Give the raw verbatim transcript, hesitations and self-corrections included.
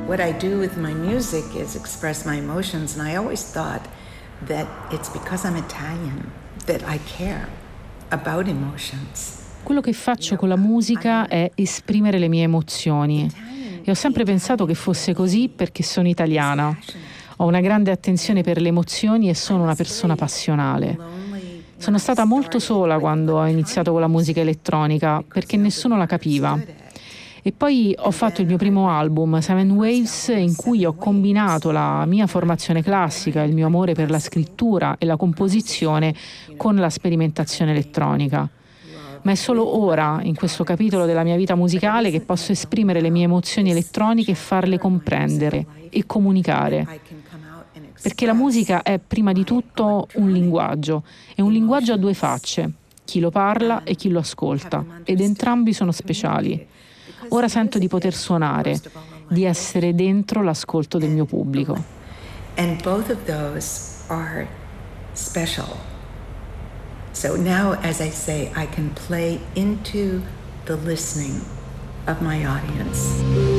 What I do with my music is express my emotions, and I always thought that it's because I'm Italian that I care about emotions. Quello che faccio con la musica è esprimere le mie emozioni e ho sempre pensato che fosse così perché sono italiana. Ho una grande attenzione per le emozioni e sono una persona passionale. Sono stata molto sola quando ho iniziato con la musica elettronica perché nessuno la capiva. E poi ho fatto il mio primo album, Seven Waves, in cui ho combinato la mia formazione classica, il mio amore per la scrittura e la composizione con la sperimentazione elettronica. Ma è solo ora, in questo capitolo della mia vita musicale, che posso esprimere le mie emozioni elettroniche e farle comprendere e comunicare. Perché la musica è prima di tutto un linguaggio, e un linguaggio ha due facce, chi lo parla e chi lo ascolta, ed entrambi sono speciali. Ora sento di poter suonare, di essere dentro l'ascolto del mio pubblico. And both of those are special. So now, as I say, I can play into the listening of my audience.